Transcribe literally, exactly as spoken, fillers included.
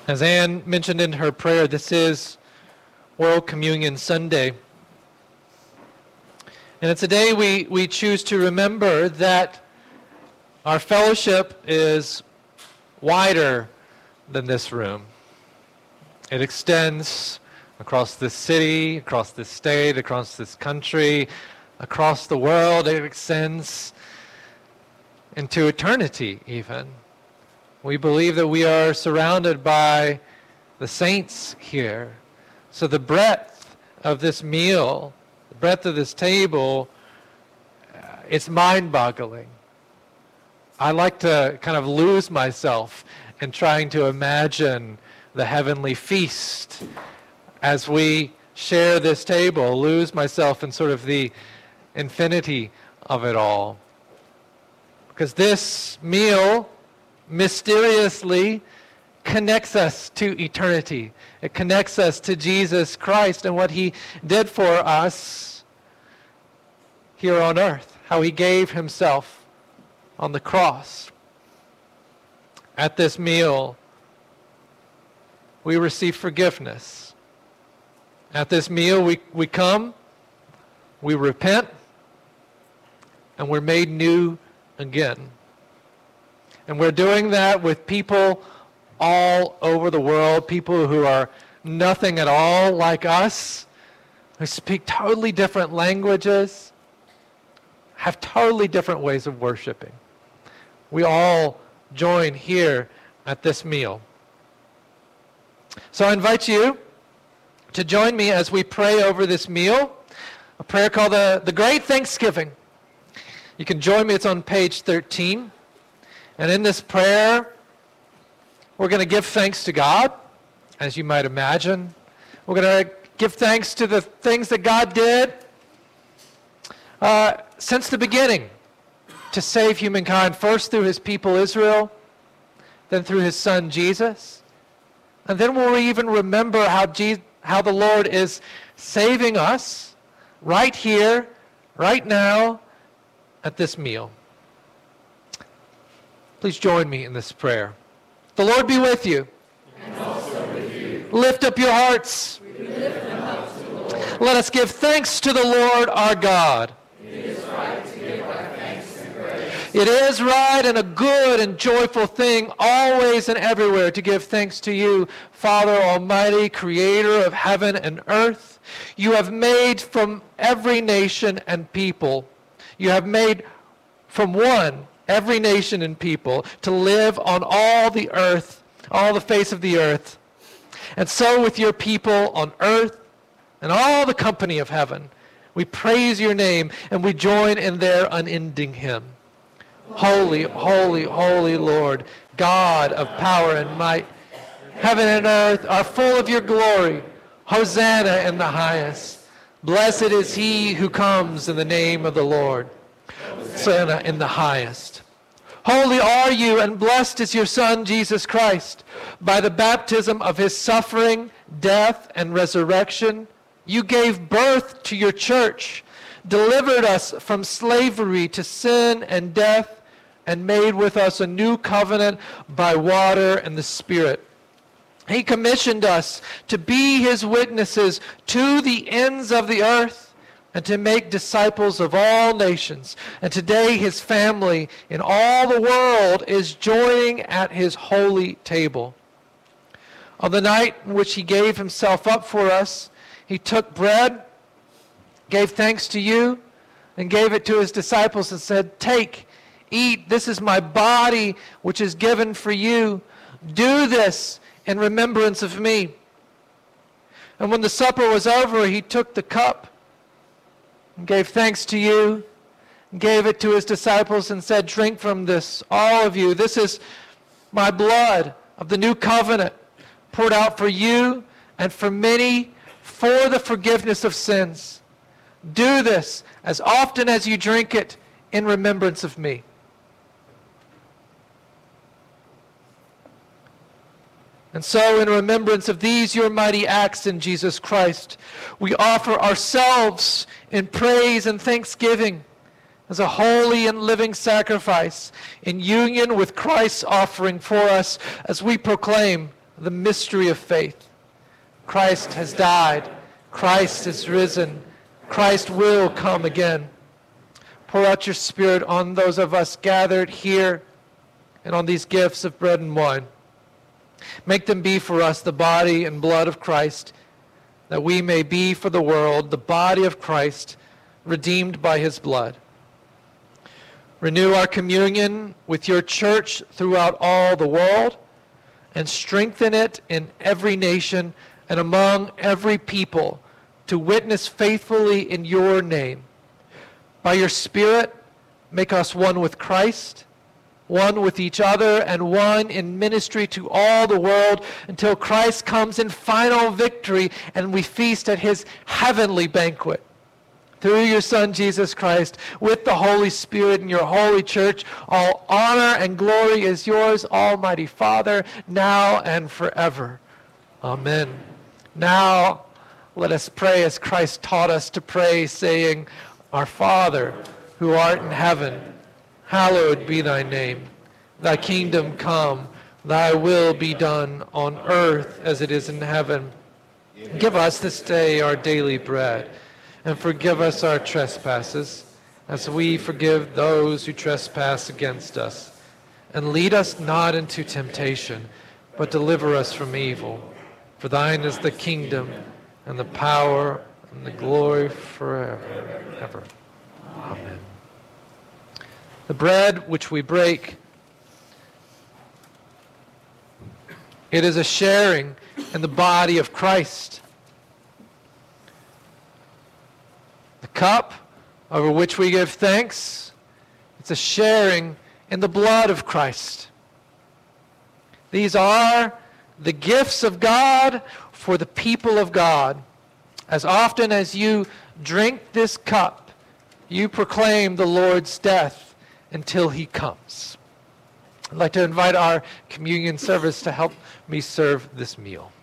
As Anne mentioned in her prayer, this is World Communion Sunday. And it's a day we, we choose to remember that our fellowship is wider than this room. It extends across this city, across this state, across this country, across the world. It extends into eternity even. We believe that we are surrounded by the saints here. So the breadth of this meal, the breadth of this table, uh, it's mind-boggling. I like to kind of lose myself in trying to imagine the heavenly feast as we share this table, lose myself in sort of the infinity of it all. Because this meal mysteriously connects us to eternity. It connects us to Jesus Christ and what he did for us here on earth, how he gave himself on the cross. At this meal, we receive forgiveness. At this meal, we, we come, we repent, and we're made new again. And we're doing that with people all over the world, people who are nothing at all like us, who speak totally different languages, have totally different ways of worshiping. We all join here at this meal. So I invite you to join me as we pray over this meal, a prayer called the, the Great Thanksgiving. You can join me, it's on page thirteen. And in this prayer, we're going to give thanks to God, as you might imagine. We're going to give thanks to the things that God did uh, since the beginning to save humankind, first through his people Israel, then through his son Jesus. And then we'll even remember how, Je- how the Lord is saving us right here, right now, at this meal. Please join me in this prayer. The Lord be with you. And also with you. Lift up your hearts. We lift them up to the Lord. Let us give thanks to the Lord our God. It is right to give our thanks and praise. It is right and a good and joyful thing always and everywhere to give thanks to you, Father Almighty, creator of heaven and earth. You have made from every nation and people. You have made from one every nation and people to live on all the earth, all the face of the earth. And so with your people on earth and all the company of heaven, we praise your name and we join in their unending hymn. Holy, holy, holy Lord, God of power and might, heaven and earth are full of your glory. Hosanna in the highest. Blessed is he who comes in the name of the Lord. Hosanna in the highest. Holy are you, and blessed is your Son, Jesus Christ. By the baptism of his suffering, death, and resurrection, you gave birth to your church, delivered us from slavery to sin and death, and made with us a new covenant by water and the Spirit. He commissioned us to be his witnesses to the ends of the earth, and to make disciples of all nations. And today his family in all the world is joining at his holy table. On the night in which he gave himself up for us, he took bread, gave thanks to you, and gave it to his disciples and said, "Take, eat, this is my body which is given for you. Do this in remembrance of me." And when the supper was over, he took the cup, and gave thanks to you, and gave it to his disciples and said, "Drink from this, all of you. This is my blood of the new covenant, poured out for you and for many for the forgiveness of sins. Do this as often as you drink it in remembrance of me." And so, in remembrance of these your mighty acts in Jesus Christ, we offer ourselves in praise and thanksgiving as a holy and living sacrifice in union with Christ's offering for us as we proclaim, the mystery of faith. Christ has died. Christ is risen. Christ will come again. Pour out your Spirit on those of us gathered here and on these gifts of bread and wine. Make them be for us the body and blood of Christ, that we may be for the world the body of Christ, redeemed by his blood. Renew our communion with your church throughout all the world, and strengthen it in every nation and among every people to witness faithfully in your name. By your Spirit, make us one with Christ, one with each other, and one in ministry to all the world until Christ comes in final victory and we feast at his heavenly banquet. Through your Son, Jesus Christ, with the Holy Spirit in your holy church, all honor and glory is yours, Almighty Father, now and forever. Amen. Now, let us pray as Christ taught us to pray, saying, Our Father, who art in heaven, hallowed be thy name. Thy kingdom come, thy will be done on earth as it is in heaven. Give us this day our daily bread, and forgive us our trespasses, as we forgive those who trespass against us. And lead us not into temptation, but deliver us from evil. For thine is the kingdom, and the power, and the glory forever. Ever. Amen. The bread which we break, it is a sharing in the body of Christ. The cup over which we give thanks, it's a sharing in the blood of Christ. These are the gifts of God for the people of God. As often as you drink this cup, you proclaim the Lord's death until he comes. I'd like to invite our communion service to help me serve this meal.